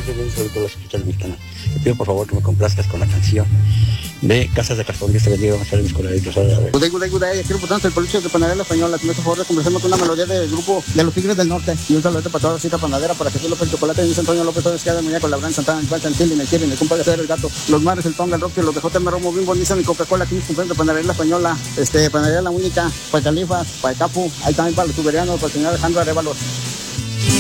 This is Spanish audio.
gente bien, sobre todo las escuchas mexicanas. Te pido por favor que me complazcas con la canción de Casas de Cartón. Dios te bendiga, vamos a ver mis coladitos. Good day, quiero por el peluche de Panadería La Española. Te pido por favor que conversemos con una melodía del grupo de los Tigres del Norte. Y un saludo para toda la cita panadera, para Jesús López Chocolate, Luis Antonio López Torres, Queda Muñeca, la Gran Santana, el Pancha, el Chile, el compadre Cero, el Gato, los Mares, el Tonga, el Roque, los de JM Romo, Bimbo, Nissan y Coca-Cola. Aquí mis compañeros de Panadería La Española, Panadería La Única, para Califas, para Capu, ahí también para los tuberianos, para el señor Alejandro Arévalos.